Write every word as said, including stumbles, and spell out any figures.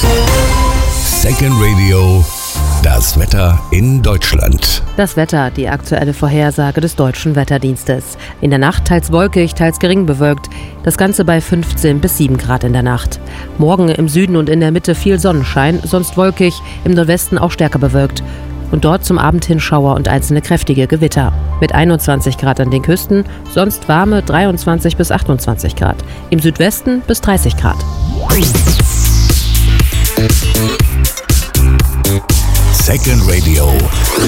Second Radio, das Wetter in Deutschland. Das Wetter, die aktuelle Vorhersage des Deutschen Wetterdienstes. In der Nacht teils wolkig, teils gering bewölkt. Das Ganze bei fünfzehn bis sieben Grad in der Nacht. Morgen im Süden und in der Mitte viel Sonnenschein, sonst wolkig, im Nordwesten auch stärker bewölkt. Und dort zum Abend hin Schauer und einzelne kräftige Gewitter. Mit einundzwanzig Grad an den Küsten, sonst warme dreiundzwanzig bis achtundzwanzig Grad. Im Südwesten bis dreißig Grad. Second Radio.